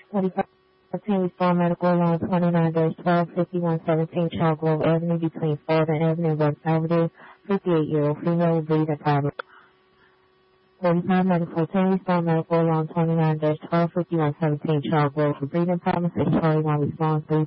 45 Restore Medical Loan 29-125117 Charles Grove Avenue between Florida Avenue and West Avenue. 58-year-old female with breathing problem. 45 Medical Restore Medical Loan 29-125117 Charles Grove for breathing problems. 6 Charlie 1 response 3